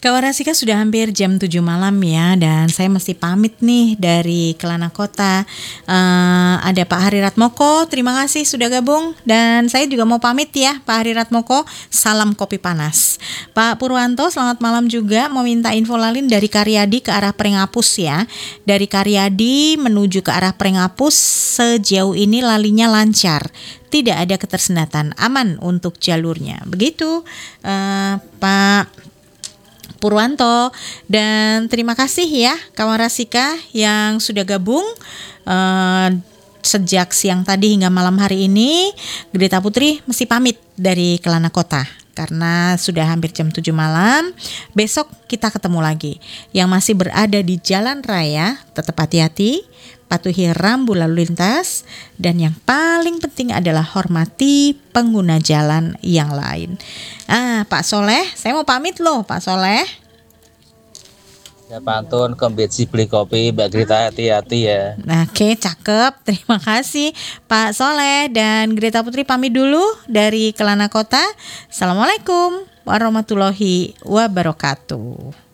Kawan Rasika sudah hampir jam 7 malam ya, dan saya mesti pamit nih dari Kelana Kota. Ada Pak Hari Ratmoko, terima kasih sudah gabung. Dan saya juga mau pamit ya Pak Hari Ratmoko, salam kopi panas. Pak Purwanto, selamat malam juga, mau minta info lalin dari Karyadi ke arah Prengapus ya. Dari Karyadi menuju ke arah Prengapus sejauh ini lalinya lancar. Tidak ada ketersendatan, aman untuk jalurnya. Begitu Pak Purwanto, dan terima kasih ya kawan Rasika yang sudah gabung sejak siang tadi hingga malam hari ini. Greta Putri mesti pamit dari Kelana Kota karena sudah hampir jam 7 malam. Besok kita ketemu lagi. Yang masih berada di jalan raya, tetap hati-hati, patuhi rambu lalu lintas, dan yang paling penting adalah hormati pengguna jalan yang lain. Pak Soleh, saya mau pamit loh Pak Soleh. Ya pantun kompetisi beli kopi, Mbak Greta, hati-hati ya. Oke, cakep. Terima kasih Pak Soleh, dan Greta Putri pamit dulu dari Kelana Kota. Assalamualaikum warahmatullahi wabarakatuh.